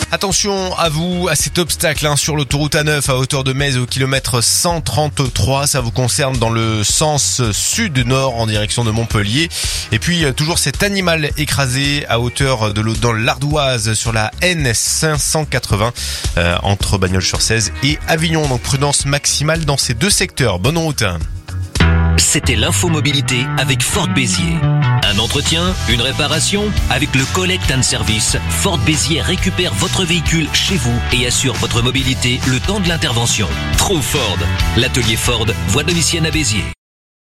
Attention à vous, à cet obstacle sur l'autoroute A9 à hauteur de Metz au kilomètre 133. Ça vous concerne dans le sens sud-nord en direction de Montpellier. Et puis toujours cet animal écrasé à hauteur de l'eau dans l'Ardoise sur la N580 entre Bagnols-sur-Cèze et Avignon. Donc prudence maximale dans ces deux secteurs. Bonne route. C'était l'infomobilité avec Ford Béziers. Un entretien, une réparation, avec le Collect and Service, Ford Béziers récupère votre véhicule chez vous et assure votre mobilité le temps de l'intervention. True Ford, l'atelier Ford, voie de Vissienne à Béziers.